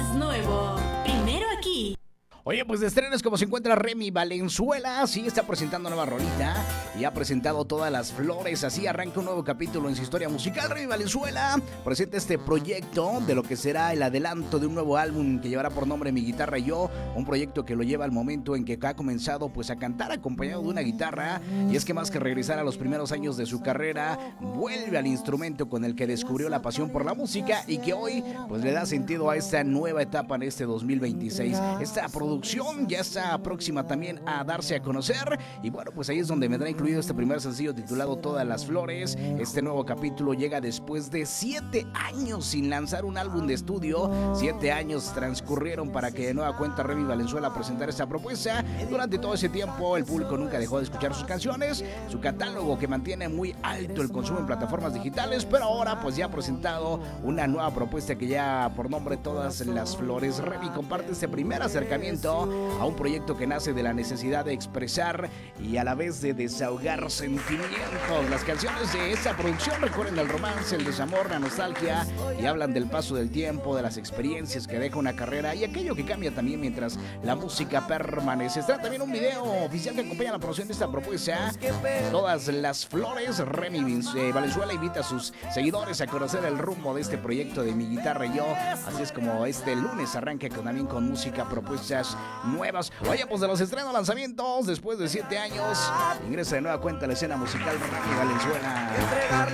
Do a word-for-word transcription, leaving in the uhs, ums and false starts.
más nuevo, primero aquí. Oye, pues de estrenos, como se encuentra Remy Valenzuela, sí está presentando nueva rolita y ha presentado Todas las Flores, así arranca un nuevo capítulo en su historia musical. Remy Valenzuela presenta este proyecto de lo que será el adelanto de un nuevo álbum que llevará por nombre Mi Guitarra y Yo, un proyecto que lo lleva al momento en que ha comenzado pues a cantar acompañado de una guitarra, y es que más que regresar a los primeros años de su carrera, vuelve al instrumento con el que descubrió la pasión por la música y que hoy pues le da sentido a esta nueva etapa en este dos mil veintiséis. Esta producción ya está próxima también a darse a conocer y bueno, pues ahí es donde vendrá incluido este primer sencillo titulado Todas las Flores. Este nuevo capítulo llega después de siete años sin lanzar un álbum de estudio. Siete años transcurrieron para que de nueva cuenta Remy Valenzuela presentara esta propuesta. Durante todo ese tiempo el público nunca dejó de escuchar sus canciones, su catálogo que mantiene muy alto el consumo en plataformas digitales, pero ahora pues ya ha presentado una nueva propuesta que ya por nombre Todas las Flores. Remy comparte este primer acercamiento a un proyecto que nace de la necesidad de expresar y a la vez de desahogar sentimientos. Las canciones de esta producción recorren el romance, el desamor, la nostalgia y hablan del paso del tiempo, de las experiencias que deja una carrera y aquello que cambia también mientras la música permanece. Está también un video oficial que acompaña la promoción de esta propuesta, Todas las Flores. Remy Valenzuela invita a sus seguidores a conocer el rumbo de este proyecto de Mi Guitarra y Yo. Así es como este lunes arranca con, también con música, propuestas nuevas. Oye, pues de los estrenos, lanzamientos, después de siete años, ingresa de nueva cuenta a la escena musical Remy Valenzuela.